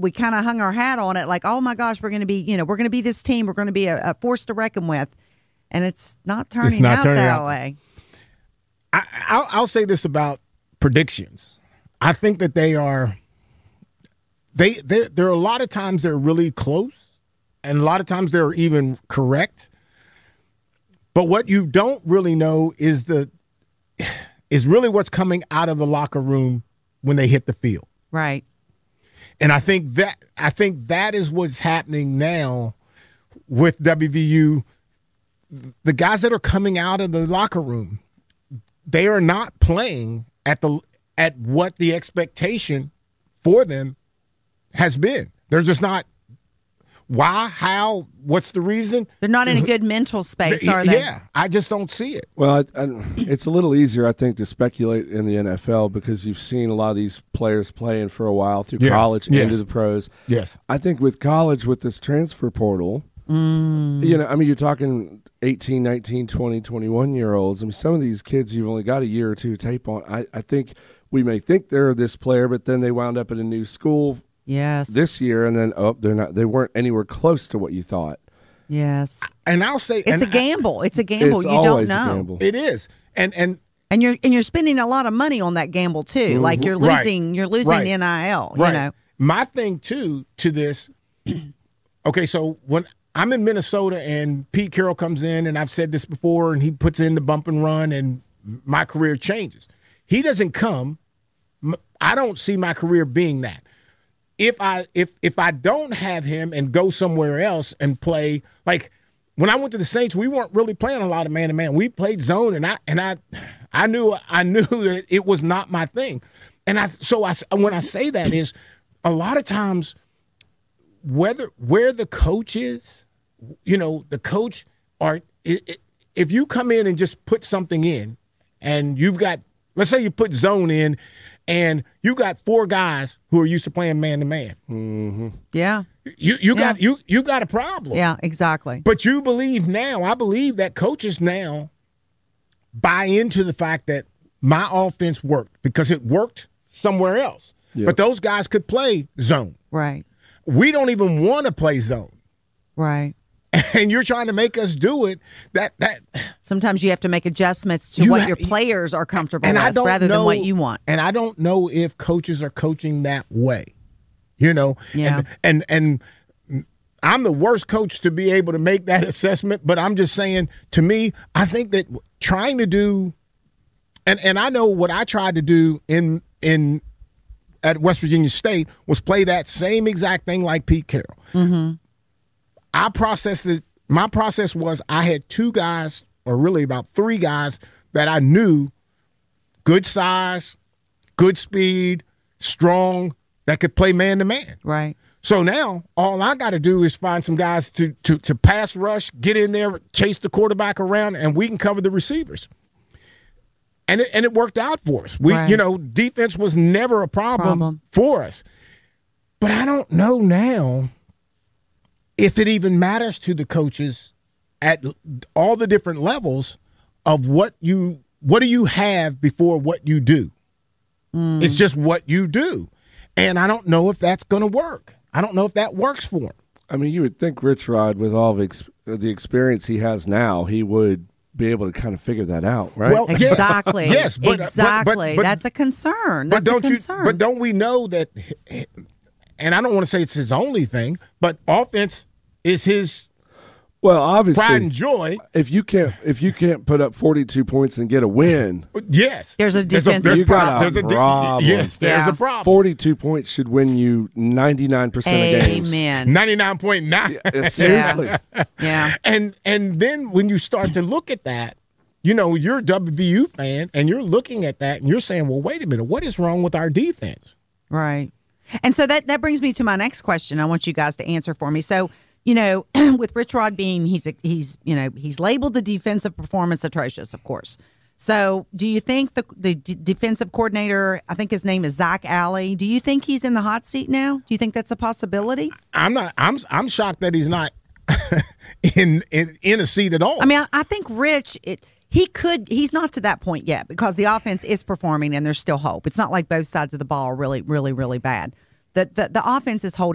we kind of hung our hat on it, like, oh my gosh, we're going to be, we're going to be this team, we're going to be a force to reckon with, and it's not turning out that way. I'll say this about predictions. I think that there are a lot of times they're really close, and a lot of times they're even correct. But what you don't really know is really what's coming out of the locker room when they hit the field. Right. And I think that is what's happening now with WVU. The guys that are coming out of the locker room, they are not playing at what the expectation for them has been. They're just not. Why? How? What's the reason? They're not in a good mental space, are they? Yeah, I just don't see it. Well, it's a little easier, I think, to speculate in the NFL because you've seen a lot of these players playing for a while through college into the pros. Yes. I think with college, with this transfer portal, you're talking 18, 19, 20, 21-year-olds. I mean, some of these kids you've only got a year or two tape on. I think we may think they're this player, but then they wound up in a new school. Yes. This year, and then they're not. They weren't anywhere close to what you thought. Yes. And I'll say it's a gamble. It's a gamble. You don't know. A gamble. It is. And you're spending a lot of money on that gamble too. Like you're losing NIL. Right. My thing too to this. Okay, so when I'm in Minnesota and Pete Carroll comes in, and I've said this before, and he puts in the bump and run, and my career changes. He doesn't come. I don't see my career being that. If I don't have him and go somewhere else and play, like when I went to the Saints, we weren't really playing a lot of man-to-man. We played zone, and I knew that it was not my thing. And when I say that is a lot of times where the coach is, the coach if you come in and just put something in, and you've got, let's say you put zone in, and you got 4 guys who are used to playing man-to-man. Mm-hmm. Yeah. You got a problem. Yeah, exactly. But I believe that coaches now buy into the fact that my offense worked because it worked somewhere else. Yep. But those guys could play zone. Right. We don't even want to play zone. Right. And you're trying to make us do it. That sometimes you have to make adjustments to what your players are comfortable with rather than what you want. And I don't know if coaches are coaching that way. Yeah. And I'm the worst coach to be able to make that assessment, but I'm just saying, to me, I think that trying to do, and I know what I tried to do at West Virginia State was play that same exact thing like Pete Carroll. Mm-hmm. I processed it. My process was I had 2 guys, or really about 3 guys, that I knew good size, good speed, strong, that could play man-to-man. Right. So now all I got to do is find some guys to pass rush, get in there, chase the quarterback around, and we can cover the receivers. And it worked out for us. Defense was never a problem for us. But I don't know now if it even matters to the coaches at all the different levels of what do you have before what you do. It's just what you do. And I don't know if that's going to work. I don't know if that works for him. I mean, you would think Rich Rod, with all the experience he has now, he would be able to kind of figure that out, right? Well, exactly. Yes, but, exactly. But that's a concern. But don't we know that, and I don't want to say it's his only thing, but offense is his obviously pride and joy. If you can't put up 42 points and get a win, yes, there's a defensive problem. Yes, there's a problem. 42 points should win you 99% of games. Amen. 99.9. Seriously. Yeah. And then when you start to look at that, you're a WVU fan, and you're looking at that, and you're saying, well, wait a minute, what is wrong with our defense? Right. And so that brings me to my next question. I want you guys to answer for me. So, with Rich Rod being, he's labeled the defensive performance atrocious, of course. So do you think the defensive coordinator, I think his name is Zach Alley, do you think he's in the hot seat now? Do you think that's a possibility? I'm shocked that he's not in a seat at all. I mean, I think Rich, he's not to that point yet because the offense is performing and there's still hope. It's not like both sides of the ball are really, really, really bad. The offense is holding